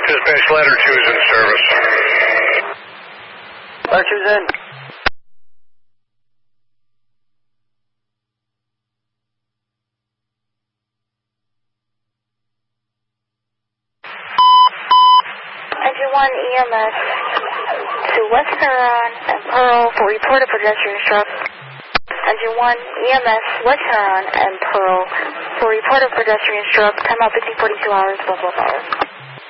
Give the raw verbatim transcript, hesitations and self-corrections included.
Dispatch, ladder two is in service. Ladder two's in. Engine one E M S to West Huron and Pearl for report of pedestrian struck. Engine one E M S West Huron and Pearl for report of pedestrian struck. Time out fifteen forty-two hours, twelve hours.